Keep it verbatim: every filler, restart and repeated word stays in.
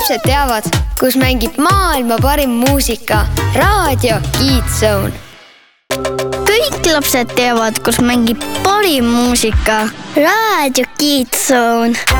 lapsed teavad, kus mängib maailma parim muusika. Raadio Kids-Zone. Kõik lapsed teavad, kus mängib parim muusika. Raadio Kids-Zone.